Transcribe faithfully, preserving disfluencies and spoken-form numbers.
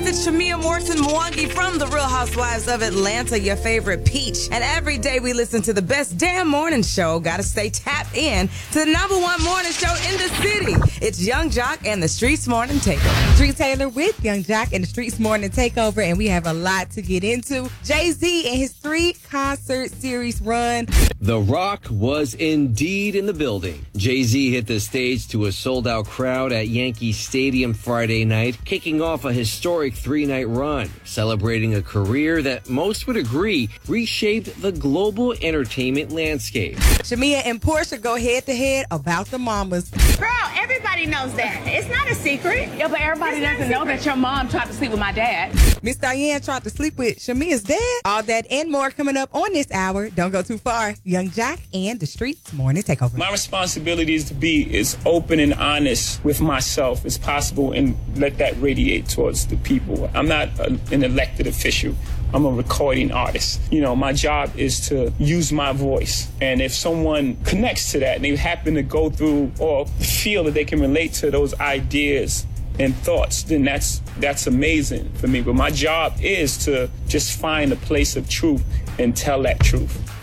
it's Shamia Morton Mwangi from The Real Housewives of Atlanta, your favorite peach. And every day we listen to the best damn morning show. Gotta stay tapped in to the number one morning show in the city. It's Young Jock and the Streets Morning Takeover. Street Taylor with Young Jock and the Streets Morning Takeover, and we have a lot to get into. Jay-Z and his three concert series run. The Rock was indeed in the building. Jay-Z hit the stage to a sold-out crowd at Yankee Stadium Friday night, kicking off a historic three-night run, celebrating a career that most would agree reshaped the global entertainment landscape. Shamia and Portia go head-to-head about the mamas. Girl, everybody knows that. It's not a secret. Yeah, but everybody It's doesn't not a know that your mom tried to sleep with my dad. Miss Diane tried to sleep with Shamia's dad. All that and more coming up on this hour. Don't go too far. Young Jock and the Streets Morning Takeover. My responsibility is to be as open and honest with myself as possible and let that radiate towards the people. I'm not a, an elected official. I'm a recording artist. You know, my job is to use my voice. And if someone connects to that and they happen to go through or feel that they can relate to those ideas and thoughts, then that's that's amazing for me. But my job is to just find a place of truth and tell that truth.